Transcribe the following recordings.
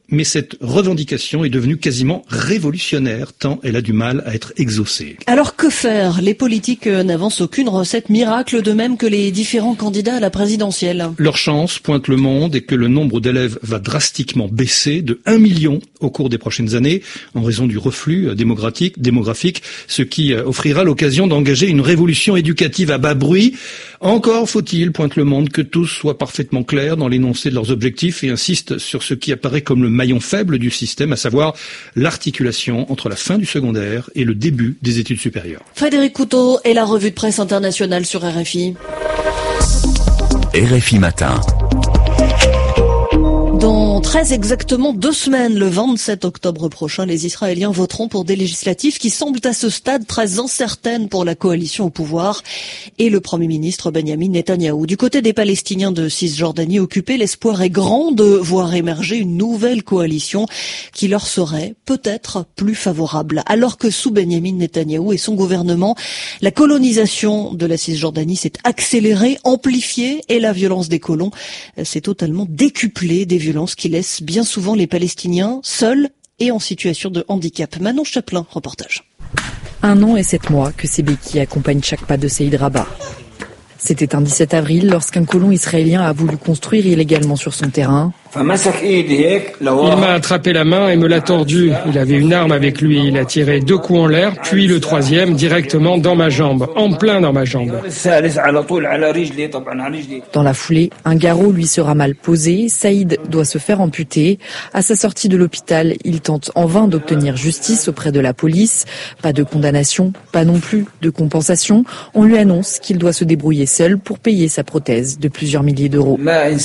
mais cette revendication est devenue quasiment révolutionnaire, tant elle a du mal à être exaucée. Alors que faire ? Les politiques n'avancent aucune recette miracle, de même que les différents candidats à la présidentielle. Leur chance, pointe Le Monde, est que le nombre d'élèves va drastiquement baisser de 1 million au cours des prochaines années, en raison du reflux démographique, ce qui offrira l'occasion d'engager une révolution éducative à bas bruit. Encore faut-il, pointe Le Monde, que tous soient parfaitement clairs dans l'énoncé de leurs objectifs et insistent sur ce qui apparaît comme le maillon faible du système, à savoir l'articulation entre la fin du secondaire et le début des études supérieures. Frédéric Couteau et la revue de presse internationale sur RFI. RFI Matin. Dans très exactement 2 semaines, le 27 octobre prochain, les Israéliens voteront pour des législatives qui semblent à ce stade très incertaines pour la coalition au pouvoir et le Premier ministre Benjamin Netanyahou. Du côté des Palestiniens de Cisjordanie occupés, l'espoir est grand de voir émerger une nouvelle coalition qui leur serait peut-être plus favorable. Alors que sous Benjamin Netanyahou et son gouvernement, la colonisation de la Cisjordanie s'est accélérée, amplifiée et la violence des colons s'est totalement décuplée, des violences qui laissent bien souvent les Palestiniens seuls et en situation de handicap. Manon Chaplin, reportage. 1 an et 7 mois que ces béquilles accompagnent chaque pas de Saïd Rabat. C'était un 17 avril lorsqu'un colon israélien a voulu construire illégalement sur son terrain. Il m'a attrapé la main et me l'a tordue. Il avait une arme avec lui. Il a tiré 2 coups en l'air, puis le 3e directement dans ma jambe, en plein dans ma jambe. Dans la foulée, un garrot lui sera mal posé. Saïd doit se faire amputer. À sa sortie de l'hôpital, il tente en vain d'obtenir justice auprès de la police. Pas de condamnation, pas non plus de compensation. On lui annonce qu'il doit se débrouiller seul pour payer sa prothèse de plusieurs milliers d'euros.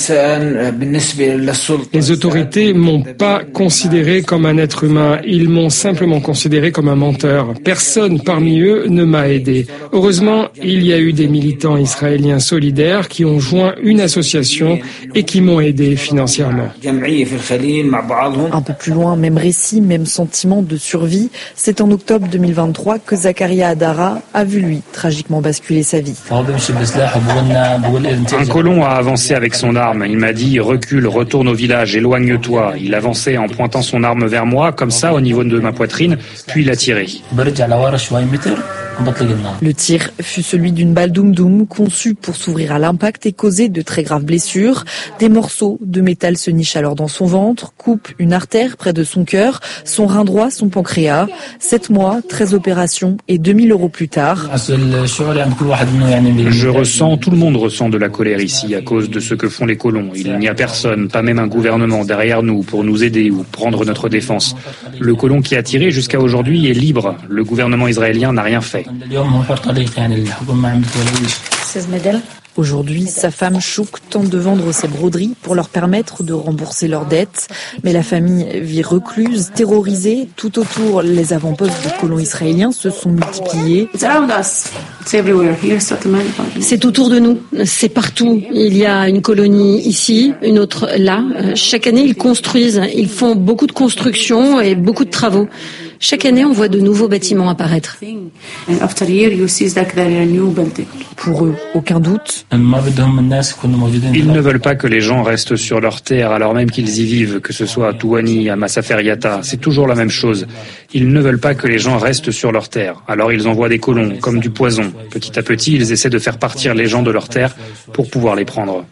Les autorités m'ont pas considéré comme un être humain, ils m'ont simplement considéré comme un menteur. Personne parmi eux ne m'a aidé. Heureusement, il y a eu des militants israéliens solidaires qui ont joint une association et qui m'ont aidé financièrement. Un peu plus loin, même récit, même sentiment de survie. C'est en octobre 2023 que Zakaria Adara a vu, lui, tragiquement basculer sa vie. Un colon a avancé avec son arme. Il m'a dit « recule, retourne au village, éloigne-toi ». Il avançait en pointant son arme vers moi, comme ça, au niveau de ma poitrine, puis il a tiré. Le tir fut celui d'une balle doum-doum conçue pour s'ouvrir à l'impact et causer de très graves blessures. Des morceaux de métal se nichent alors dans son ventre, coupent une artère près de son cœur, son rein droit, son pancréas. 7 mois, 13 opérations et 2000 € plus tard. Je ressens, tout le monde ressent de la colère ici à cause de ce que font les colons. Il n'y a personne, pas même un gouvernement derrière nous pour nous aider ou prendre notre défense. Le colon qui a tiré jusqu'à aujourd'hui est libre. Le gouvernement israélien n'a rien fait. Aujourd'hui, sa femme Chouk tente de vendre ses broderies pour leur permettre de rembourser leurs dettes. Mais la famille vit recluse, terrorisée. Tout autour, les avant-postes de colons israéliens se sont multipliés. C'est autour de nous, c'est partout. Il y a une colonie ici, une autre là. Chaque année, ils construisent, ils font beaucoup de constructions et beaucoup de travaux. Chaque année, on voit de nouveaux bâtiments apparaître. Pour eux, aucun doute. Ils ne veulent pas que les gens restent sur leur terre alors même qu'ils y vivent, que ce soit à Touani, à Masafer Yatta, c'est toujours la même chose. Ils ne veulent pas que les gens restent sur leur terre, alors ils envoient des colons, comme du poison. Petit à petit, ils essaient de faire partir les gens de leur terre pour pouvoir les prendre.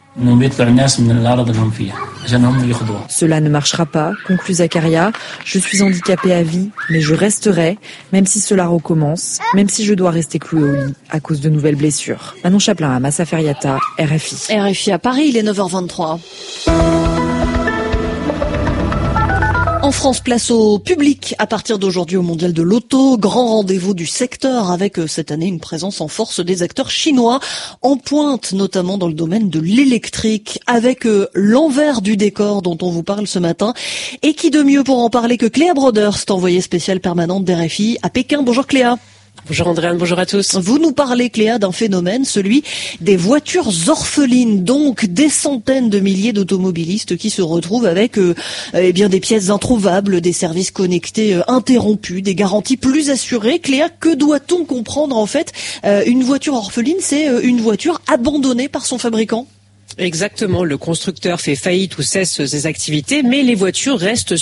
Cela ne marchera pas, conclut Zakaria. Je suis handicapé à vie, mais je resterai, même si cela recommence, même si je dois rester cloué au lit à cause de nouvelles blessures. Manon Chaplin à Masafer Yatta, RFI. RFI à Paris, il est 9h23. En France, place au public à partir d'aujourd'hui au Mondial de l'Auto. Grand rendez-vous du secteur avec cette année une présence en force des acteurs chinois en pointe, notamment dans le domaine de l'électrique, avec l'envers du décor dont on vous parle ce matin. Et qui de mieux pour en parler que Cléa Broderst, envoyée spéciale permanente d'RFI à Pékin. Bonjour Cléa. Bonjour Andréane, bonjour à tous. Vous nous parlez, Cléa, d'un phénomène, celui des voitures orphelines, donc des centaines de milliers d'automobilistes qui se retrouvent avec des pièces introuvables, des services connectés interrompus, des garanties plus assurées. Cléa, que doit-on comprendre en fait? Une voiture orpheline, c'est une voiture abandonnée par son fabricant? Exactement, le constructeur fait faillite ou cesse ses activités, mais les voitures restent